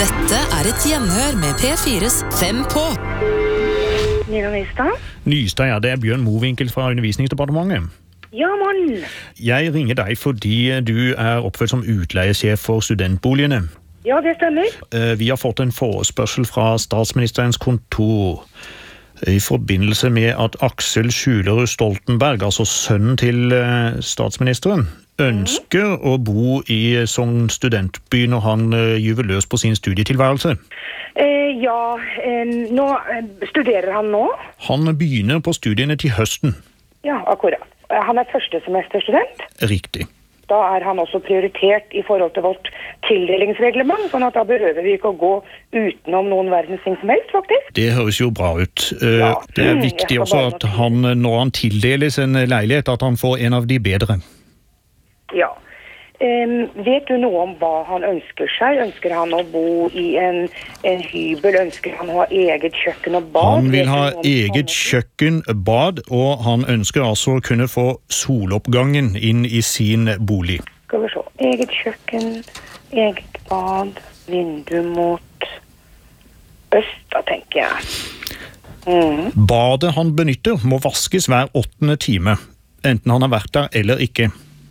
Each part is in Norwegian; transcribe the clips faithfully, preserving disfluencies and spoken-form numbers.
Dette er et gjenhør med P fires Fem på. Nina Nystad? Nystad, ja, det er Bjørn Mowinckel fra Undervisningsdepartementet. Ja, mann. Jeg ringer deg fordi du er oppført som utleiesjef for studentboligene. Ja, det stemmer. Vi har fått en forespørsel fra statsministerens kontor i forbindelse med at Aksel Schülerud Stoltenberg, altså sønnen til statsministeren, ønsker mm. å bo i Sogn studentby når han gyver løs på sin studietilværelse. Eh, ja, eh, nå studerer han nå. Han begynner på studiene til høsten. Ja, akkurat. Han er førstesemesterstudent. Riktig. Da er han også prioritert i forhold til vårt tildelingsreglement, sånn at da behøver vi ikke å gå utenom noen verdens ting som helst, faktisk. Det høres jo bra ut. Ja. Det er viktig også at han, når han tildeles en leilighet, at han får en av de bedre. Ja. Um, vet du noe om hva han ønsker seg? Ønsker han å bo i en, en hybel? Ønsker han å ha eget kjøkken og bad? Han vil ha eget kjøkken, bad, og han ønsker altså å kunne få soloppgangen inn i sin bolig. Skal vi se. Eget kjøkken, eget bad, vindu mot øst, da tenker jeg. Mm. Badet han benytter må vaskes hver åttende time, enten han har vært der eller ikke.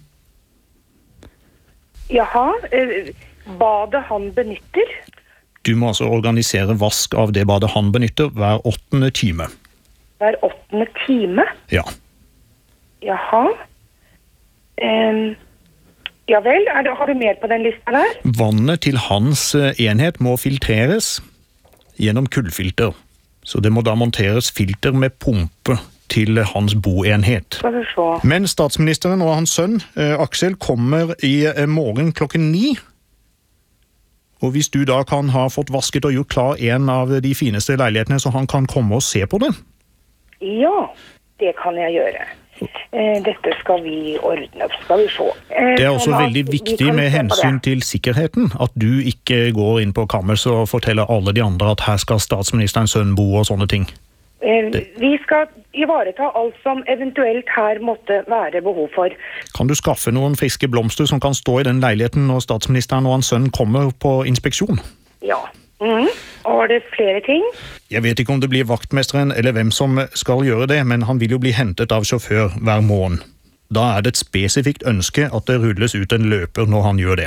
Jaha, badet han benytter? Du må altså organisere vask av det badet han benytter hver åttende time. Hver åttende time? Ja. Jaha. Um, ja vel, er det, har du mer på den lista der? Vannet til hans enhet må filtreres gjennom kullfilter. Så det må da monteres filter med pumpe til hans boenhet. Men statsministeren og hans sønn, eh, Aksel, kommer i eh, morgen klokken ni. Og hvis du da kan ha fått vasket og gjort klar en av de fineste leilighetene, så han kan komme og se på det? Ja, det kan jeg gjøre. Eh, dette skal vi ordne opp, skal vi se. Eh, det er også veldig viktig med hensyn til sikkerheten, at du ikke går inn på kammers og forteller alle de andre at her skal statsministerens sønn bo og sånne ting. Det. Vi skal ivareta alt som eventuelt her måtte være behov for. Kan du skaffe noen friske blomster som kan stå i den leiligheten når statsministeren og hans sønn kommer på inspeksjon? Ja. Mm. Og var det flere ting? Jeg vet ikke om det blir vaktmesteren eller hvem som skal gjøre det, men han vil jo bli hentet av sjåfør hver morgen. Da er det et spesifikt ønske at det rulles ut en løper når han gjør det.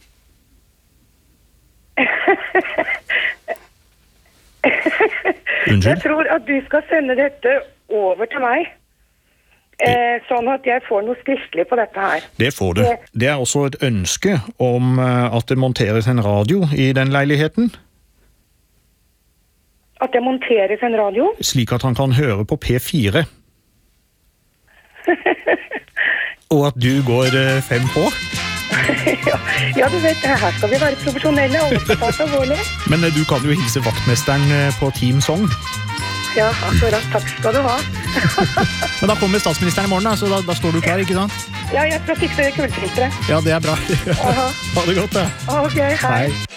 Unnskyld? Jeg tror at du skal sende dette over til meg, eh, sånn at jeg får noe skriftlig på dette her. Det får du. Det er også et ønske om at det monteres en radio i den leiligheten. At det monteres en radio? Slik at han kan høre på P fire. Og at du går fem på. ja, ja, du vet, her skal vi være profesjonelle, alle skal ta seg alvorlig. Men du kan jo hilse vaktmesteren på Team Sogn. Ja, akkurat, takk skal du ha. Men da kommer statsministeren i morgen, så da, da står du klar, ikke sant? Ja, jeg skal fikse det kullfilteret. Ja, det er bra. Ha det godt, da. Ok, hei. Hei.